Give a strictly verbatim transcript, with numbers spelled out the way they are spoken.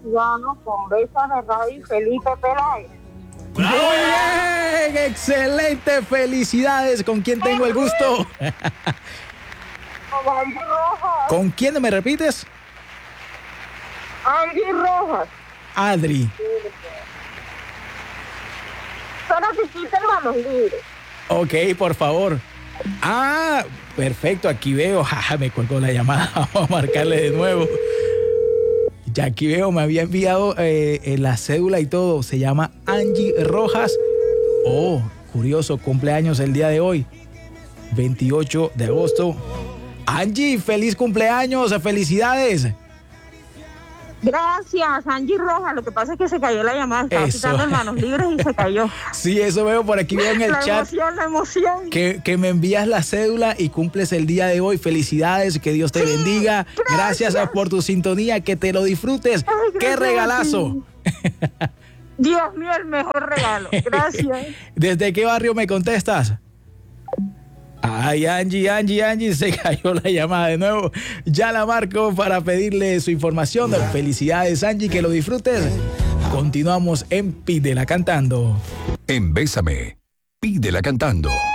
Llano con Besa de Radio Felipe Peláez. Muy bien, excelente, felicidades. ¿Con quién tengo el gusto? Con Angie Rojas. ¿Con quién me repites? Angie Rojas. Adri. Pero si quita manos libres. Ok, por favor. Ah, perfecto, aquí veo. Jaja, me colgó la llamada. Vamos a marcarle de nuevo. Ya aquí veo, me había enviado eh, la cédula y todo. Se llama Angie Rojas. Oh, curioso, cumpleaños el día de hoy, veintiocho de agosto. Angie, feliz cumpleaños, felicidades. Gracias, Angie Rojas. Lo que pasa es que se cayó la llamada. Estaba Eso. quitando en manos libres y se cayó. Sí, eso veo por aquí, veo en el la chat. La emoción, la emoción. Que, que me envías la cédula y cumples el día de hoy. Felicidades, que Dios te sí, bendiga. Gracias. gracias por tu sintonía, que te lo disfrutes. Ay, ¡qué regalazo! Dios mío, el mejor regalo. Gracias. ¿Desde qué barrio me contestas? Ay, Angie, Angie, Angie, se cayó la llamada de nuevo. Ya la marco para pedirle su información. Felicidades, Angie, que lo disfrutes. Continuamos en Pídela Cantando. En Bésame, Pídela Cantando.